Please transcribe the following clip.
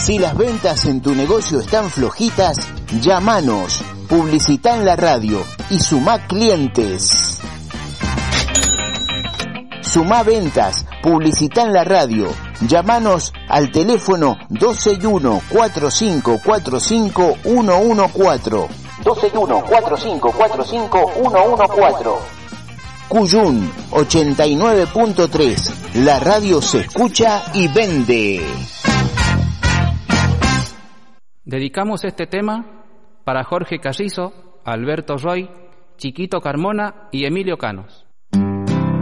Si las ventas en tu negocio están flojitas, llámanos, publicita en la radio y sumá clientes. Sumá ventas, publicita en la radio. Llámanos al teléfono 261-4545-114. 261-4545-114. Cuyún 89.3. La radio se escucha y vende. Dedicamos este tema para Jorge Carrizo, Alberto Roy, Chiquito Carmona y Emilio Canos.